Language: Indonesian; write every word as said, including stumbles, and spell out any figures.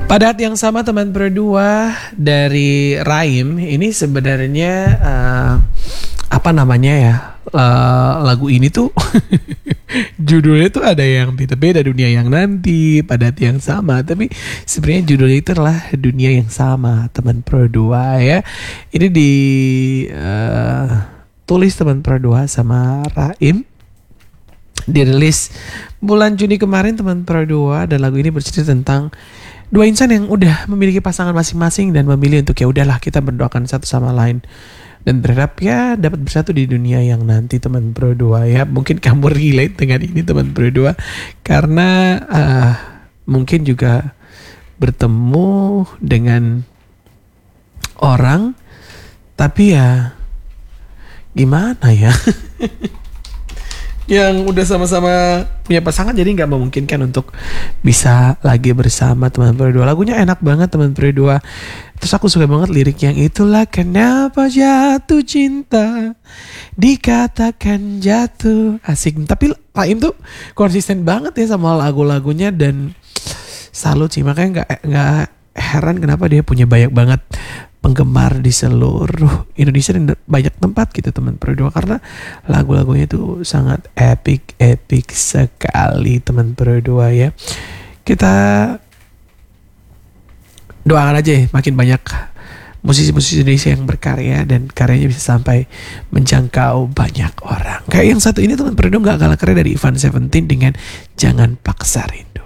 Pada hati yang sama teman berdua dari Raim ini sebenarnya uh, apa namanya ya uh, lagu ini tuh judulnya tuh ada yang beda-beda, dunia yang nanti, pada hati yang sama, tapi sebenarnya judulnya itu adalah dunia yang sama teman berdua ya. Ini di uh, tulis teman berdua sama Raim, dirilis bulan Juni kemarin teman berdua, dan lagu ini bercerita tentang dua insan yang udah memiliki pasangan masing-masing dan memilih untuk ya udahlah kita berdoakan satu sama lain dan berharap ya dapat bersatu di dunia yang nanti teman berdua ya. Mungkin kamu relate dengan ini teman berdua karena uh, mungkin juga bertemu dengan orang tapi ya gimana ya yang udah sama-sama punya pasangan jadi nggak memungkinkan untuk bisa lagi bersama teman berdua. Lagunya enak banget teman berdua. Terus aku suka banget lirik yang itulah kenapa jatuh cinta dikatakan jatuh. Asik. Tapi Raim tuh konsisten banget ya sama lagu-lagunya dan salut sih. Makanya nggak nggak heran kenapa dia punya banyak banget penggemar di seluruh Indonesia dan banyak tempat gitu teman berdua karena lagu-lagunya itu sangat epic epic sekali teman berdua ya. Kita doakan aja ya, makin banyak musisi-musisi Indonesia yang berkarya dan karyanya bisa sampai menjangkau banyak orang. Kayak yang satu ini teman berdua nggak kalah keren dari Ivan Seventeen dengan Jangan Paksa Rindu.